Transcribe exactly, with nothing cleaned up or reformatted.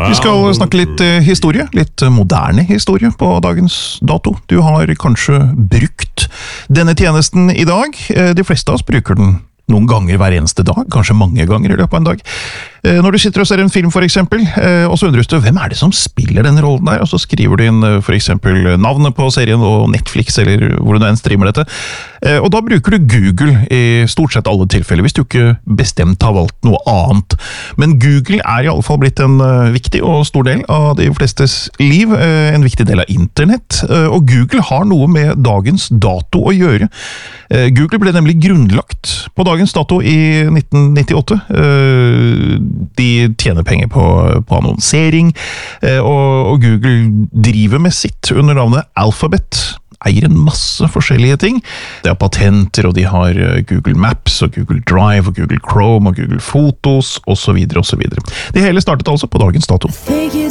Vi skal snakke litt historie, litt moderne historie på dagens dato. Du har kanskje brukt denne tjenesten i dag. De fleste av oss bruker den noen ganger hver eneste dag, kanskje mange ganger i løpet av en dag. Når du sitter og ser en film for eksempel, og så undres du, hvem er det som spiller denne rollen der? Og så skriver du inn for eksempel navnet på serien og Netflix, eller hvor du enn streamer dette. Og da bruker du Google i stort sett alle tilfeller, hvis du ikke bestemt har valgt noe annet. Men Google er i alle fall blitt en viktig og stor del av de flestes liv, en viktig del av internett, og Google har noe med dagens dato å gjøre. Google ble nemlig grunnlagt på dagens dato i nitten nittiåtte. De tjener penger på, på annonsering, og, og Google driver med sitt under navnet Alphabet, eier en masse forskjellige ting. De har patenter, og de har Google Maps, og Google Drive, og Google Chrome, og Google Photos, og så videre, og så videre. Det hele startet altså på dagens dato.